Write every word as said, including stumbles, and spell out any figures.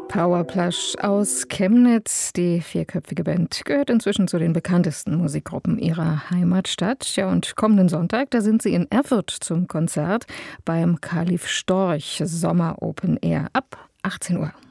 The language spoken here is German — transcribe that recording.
Powerplush aus Chemnitz. Die vierköpfige Band gehört inzwischen zu den bekanntesten Musikgruppen ihrer Heimatstadt. Ja, und kommenden Sonntag, da sind sie in Erfurt zum Konzert beim Khalif Storch Sommer Open Air ab achtzehn Uhr.